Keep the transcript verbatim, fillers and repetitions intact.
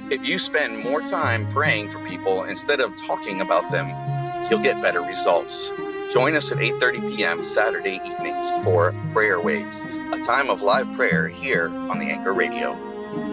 If you spend more time praying for people instead of talking about them, you'll get better results. Join us at eight thirty p.m. Saturday evenings for Prayer Waves, a time of live prayer here on the Anchor Radio.